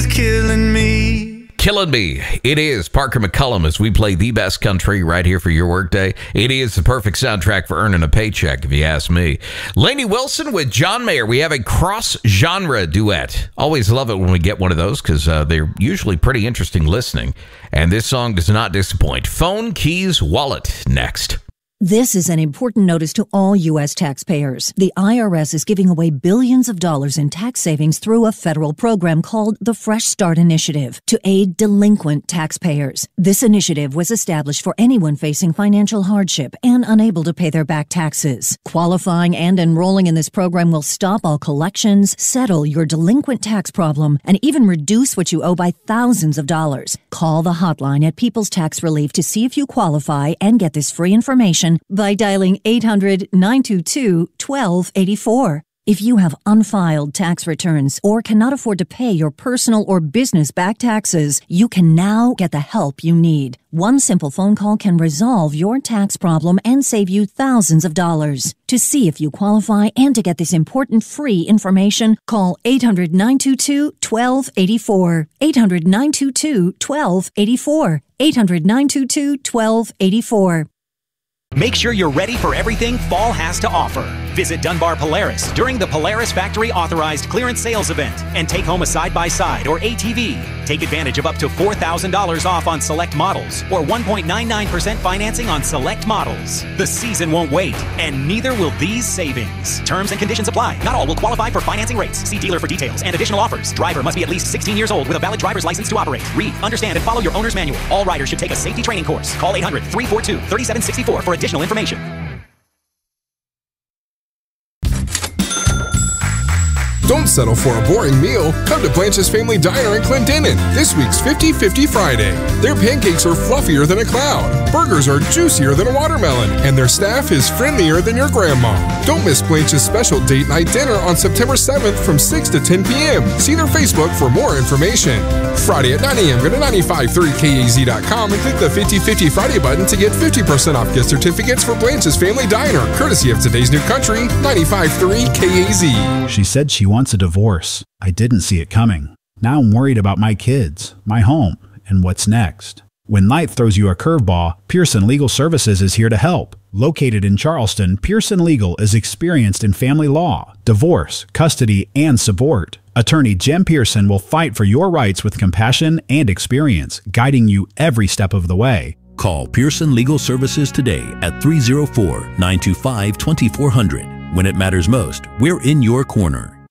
Killing me. Killing me. It is Parker McCullum as we play the best country right here for your workday. It is the perfect soundtrack for earning a paycheck, if you ask me. Lainey Wilson with John Mayer. We have a cross-genre duet. Always love it when we get one of those because they're usually pretty interesting listening. And this song does not disappoint. Phone, Keys, Wallet next. This is an important notice to all U.S. taxpayers. The IRS is giving away billions of dollars in tax savings through a federal program called the Fresh Start Initiative to aid delinquent taxpayers. This initiative was established for anyone facing financial hardship and unable to pay their back taxes. Qualifying and enrolling in this program will stop all collections, settle your delinquent tax problem, and even reduce what you owe by thousands of dollars. Call the hotline at People's Tax Relief to see if you qualify and get this free information by dialing 800-922-1284. If you have unfiled tax returns or cannot afford to pay your personal or business back taxes, you can now get the help you need. One simple phone call can resolve your tax problem and save you thousands of dollars. To see if you qualify and to get this important free information, call 800-922-1284. 800-922-1284. 800-922-1284. Make sure you're ready for everything fall has to offer. Visit Dunbar Polaris during the Polaris Factory Authorized Clearance Sales Event and take home a side-by-side or ATV. Take advantage of up to $4,000 off on select models or 1.99% financing on select models. The season won't wait, and neither will these savings. Terms and conditions apply. Not all will qualify for financing rates. See dealer for details and additional offers. Driver must be at least 16 years old with a valid driver's license to operate. Read, understand, and follow your owner's manual. All riders should take a safety training course. Call 800-342-3764 for additional information. Don't settle for a boring meal. Come to Blanche's Family Diner in Clendenin. This week's 50-50 Friday. Their pancakes are fluffier than a cloud. Burgers are juicier than a watermelon. And their staff is friendlier than your grandma. Don't miss Blanche's special date night dinner on September 7th from 6 to 10 p.m. See their Facebook for more information. Friday at 9 a.m. Go to 953kaz.com and click the 50-50 Friday button to get 50% off gift certificates for Blanche's Family Diner, courtesy of Today's New Country, 95.3 KAZ. She said she wants a divorce. I didn't see it coming. Now I'm worried about my kids, my home, and what's next. When life throws you a curveball, Pearson Legal Services is here to help. Located in Charleston, Pearson Legal is experienced in family law, divorce, custody, and support. Attorney Jem Pearson will fight for your rights with compassion and experience, guiding you every step of the way. Call Pearson Legal Services today at 304-925-2400. When it matters most, we're in your corner.